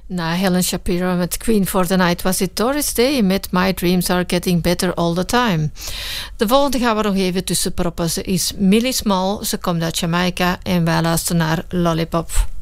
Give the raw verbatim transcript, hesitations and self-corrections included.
Na Helen Shapiro met Queen for the Night was dit Doris Day met My Dreams Are Getting Better All the Time. De volgende gaan we nog even tussenproppen. Ze is Millie Small, ze komt uit Jamaica en wij luisteren naar Lollipop.